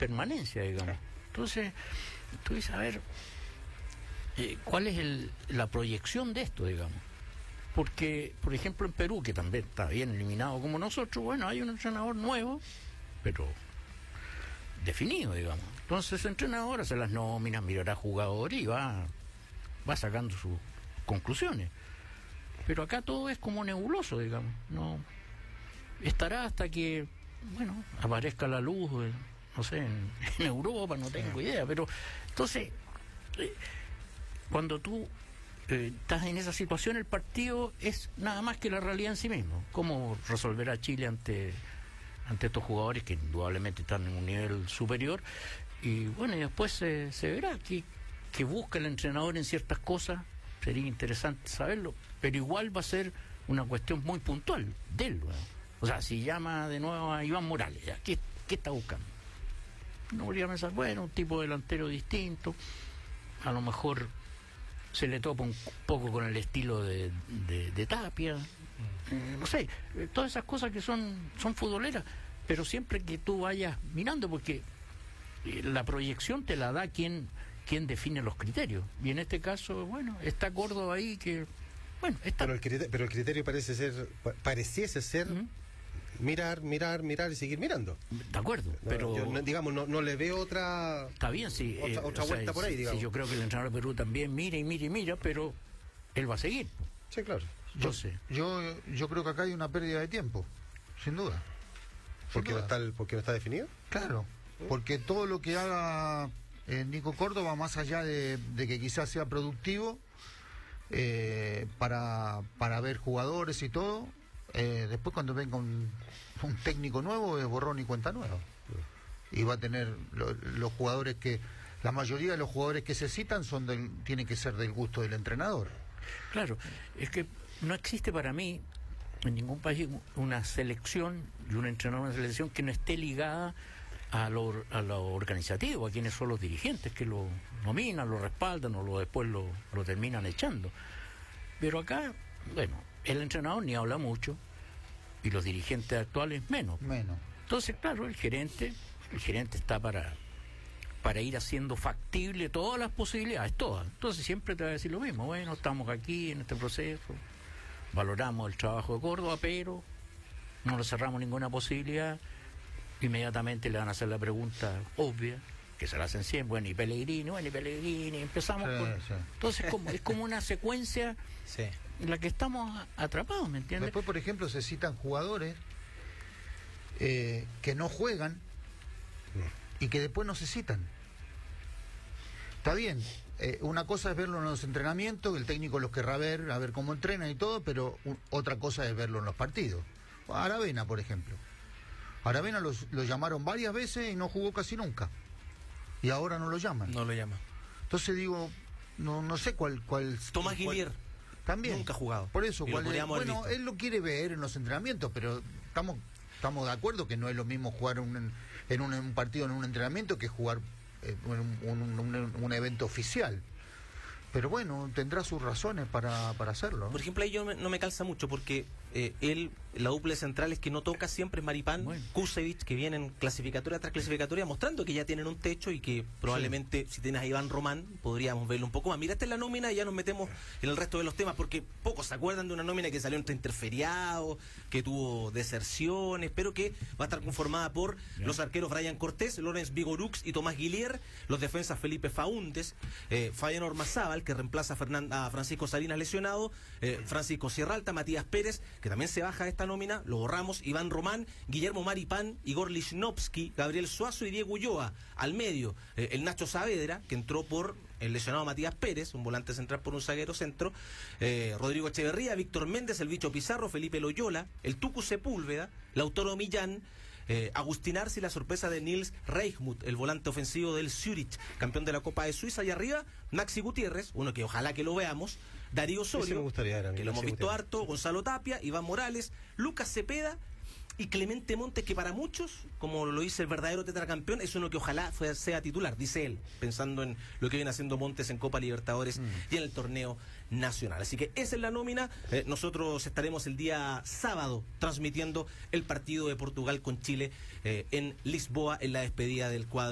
permanencia, digamos. Entonces, tú dices, a ver, ¿cuál es la proyección de esto, digamos? Porque, por ejemplo, en Perú, que también está bien eliminado como nosotros, bueno, hay un entrenador nuevo, pero definido, digamos. Entonces, ese entrenador hace las nóminas, mirará jugadores y va sacando sus conclusiones. Pero acá todo es como nebuloso, digamos. No estará hasta que, bueno, aparezca la luz, no sé, en Europa, no tengo idea. Pero, entonces, cuando tú estás en esa situación, el partido es nada más que la realidad en sí mismo. ¿Cómo resolverá Chile ante estos jugadores que indudablemente están en un nivel superior? Y bueno, y después se verá que busca el entrenador en ciertas cosas. Sería interesante saberlo, pero igual va a ser una cuestión muy puntual de él, ¿no? O sea, si llama de nuevo a Iván Morales, ¿ya? ¿Qué está buscando? No volvería a pensar, bueno, un tipo delantero distinto, a lo mejor se le topa un poco con el estilo de Tapia, no sé, todas esas cosas que son futboleras, pero siempre que tú vayas mirando, porque la proyección te la da quien define los criterios, y en este caso, bueno, está Córdoba ahí que, bueno, está... Pero el criterio pareciese ser mirar y seguir mirando. De acuerdo, pero yo, digamos, no le veo otra... Está bien, sí. Otra vuelta por ahí, digamos. Sí, yo creo que el entrenador de Perú también mira, pero él va a seguir. Sí, claro. Yo creo que acá hay una pérdida de tiempo, sin duda. ¿Porque no está definido? Claro, porque todo lo que haga Nico Córdoba, más allá de que quizás sea productivo para ver jugadores y todo, después cuando venga un técnico nuevo es borrón y cuenta nueva, y va a tener los jugadores que, la mayoría de los jugadores que se citan tienen que ser del gusto del entrenador. Claro, es que no existe para mí en ningún país una selección y un entrenador de una selección que no esté ligada a lo organizativo, a quienes son los dirigentes que lo nominan, lo respaldan o después lo terminan echando. Pero acá, bueno, el entrenador ni habla mucho y los dirigentes actuales menos. Entonces, claro, el gerente está para ir haciendo factible todas las posibilidades, todas. Entonces siempre te va a decir lo mismo, bueno, estamos aquí en este proceso, valoramos el trabajo de Córdoba, pero no le cerramos ninguna posibilidad. Inmediatamente le van a hacer la pregunta obvia, que se la hacen siempre, bueno, y Pellegrini, empezamos con... Sí. Entonces es como una secuencia en la que estamos atrapados, ¿me entiendes? Después, por ejemplo, se citan jugadores que no juegan y que después no se citan. Está bien, una cosa es verlo en los entrenamientos, que el técnico los querrá ver, a ver cómo entrenan y todo, pero otra cosa es verlo en los partidos. Aravena, por ejemplo. Aravena lo llamaron varias veces y no jugó casi nunca. Y ahora no lo llaman. No lo llama. Entonces digo, no sé cuál Tomás Guillier. También. Nunca ha jugado. Por eso, bueno, él lo quiere ver en los entrenamientos, pero estamos de acuerdo que no es lo mismo jugar en un partido, en un entrenamiento, que jugar un evento oficial. Pero bueno, tendrá sus razones para hacerlo, ¿no? Por ejemplo, ahí yo no me calza mucho porque la dupla central es que no toca siempre Maripán, Kusevich, que vienen clasificatoria tras clasificatoria mostrando que ya tienen un techo y que probablemente si tienes a Iván Román podríamos verlo un poco más. Mira, esta es la nómina y ya nos metemos en el resto de los temas, porque pocos se acuerdan de una nómina que salió entre interferiados, que tuvo deserciones, pero que va a estar conformada por los arqueros Brian Cortés, Lorenz Vigorux y Tomás Guillier, los defensas Felipe Faúndes, Fabián Ormazábal, que reemplaza a Francisco Salinas lesionado, Francisco Sierralta, Matías Pérez, que también se baja de esta nómina, lo borramos, Iván Román, Guillermo Maripán, Igor Lichnowsky, Gabriel Suazo y Diego Ulloa. Al medio, el Nacho Saavedra, que entró por el lesionado Matías Pérez, un volante central por un zaguero centro, Rodrigo Echeverría, Víctor Méndez, el Bicho Pizarro, Felipe Loyola, el Tucu Sepúlveda, Lautaro Millán, Agustín Arce y la sorpresa de Nils Reichmuth, el volante ofensivo del Zürich, campeón de la Copa de Suiza. Y arriba, Maxi Gutiérrez, uno que ojalá que lo veamos, Darío Osorio, que lo hemos visto harto, Gonzalo Tapia, Iván Morales, Lucas Cepeda y Clemente Montes, que para muchos, como lo dice el verdadero tetracampeón, es uno que ojalá sea titular, dice él, pensando en lo que viene haciendo Montes en Copa Libertadores y en el torneo nacional. Así que esa es la nómina. Nosotros estaremos el día sábado transmitiendo el partido de Portugal con Chile en Lisboa, en la despedida del cuadro